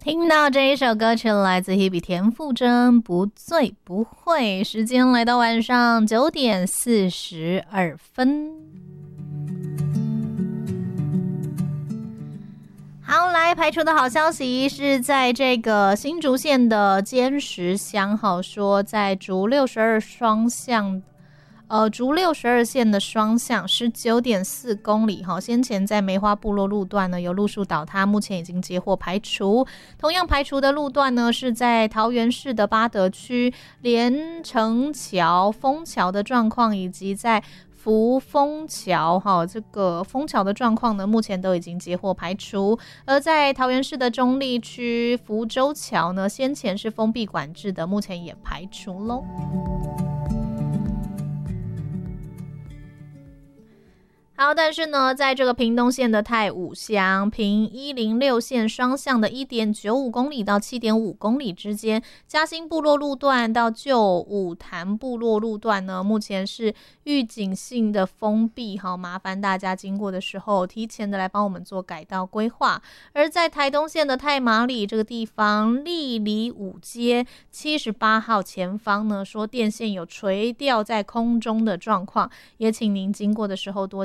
听到这一首歌曲来自 Hebe 田馥甄，不醉不会。时间来到晚上9点42分。好，来排除的好消息是在这个新竹县的尖石乡，好说在竹62双向。竹62线的双向19.4公里哈，先前在梅花部落路段呢有路树倒塌，目前已经接获排除。同样排除的路段呢是在桃园市的八德区连城桥、枫桥的状况，以及在福丰桥这个枫桥的状况呢，目前都已经接获排除。而在桃园市的中坜区福州桥呢，先前是封闭管制的，目前也排除咯。好，但是呢，在这个屏东县的太武乡屏106线双向的 1.95 公里到 7.5 公里之间，嘉兴部落路段到旧五潭部落路段呢，目前是预警性的封闭，好，麻烦大家经过的时候提前的来帮我们做改道规划。而在台东县的太麻里这个地方，立里五街78号前方呢，说电线有垂吊在空中的状况，也请您经过的时候多